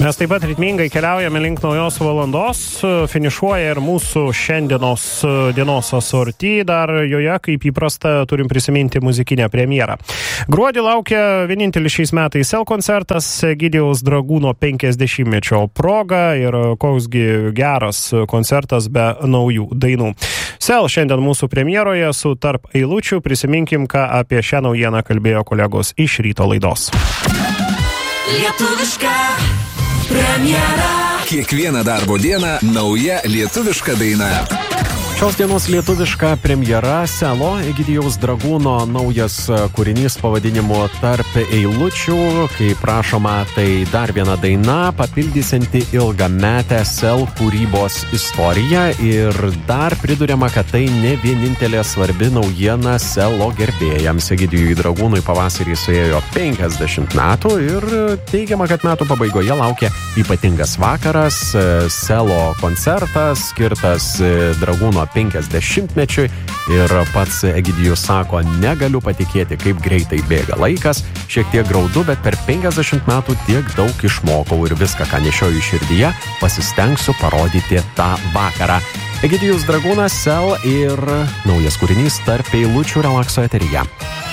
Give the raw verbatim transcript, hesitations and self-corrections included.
Mes taip pat ritmingai keliaujame link naujos valandos, finišuoja ir mūsų šiandienos dienos asorty, dar joje, kaip įprasta, turim prisiminti muzikinę premjerą. Gruodį laukia vienintelis šiais metais S E L koncertas Egidijaus Dragūno penkiasdešimtmečio proga ir koksgi geras koncertas be naujų dainų. S E L šiandien mūsų premjeroje su Tarp eilučių, prisiminkim, ką apie šią naujieną kalbėjo kolegos iš ryto laidos. Lietuviška premjera. Kiekvieną darbo dieną nauja lietuviška daina. Šios dienos lietuviška premjera S E L-o Egidijaus Dragūno naujas kūrinys pavadinimu Tarp eilučių. Kaip prašoma, tai dar viena daina, papildysianti ilgametę S E L kūrybos istoriją ir dar priduriama, kad tai ne vienintelė svarbi naujiena S E L-o gerbėjams. Egidijui Dragūnui pavasarį suėjo penkiasdešimt metų ir teigiama, kad metų pabaigoje laukia ypatingas vakaras, S E L-o koncertas skirtas Dragūno penkiasdešimtmečiui ir pats Egidijus sako, negaliu patikėti, kaip greitai bėga laikas, šiek tiek graudu, bet per penkiasdešimt metų tiek daug išmokau ir viską, ką nešioju širdyje, pasistengsiu parodyti tą vakarą. Egidijus Dragūnas, S E L ir naujas kūrinys Tarp eilučių relakso eteryje.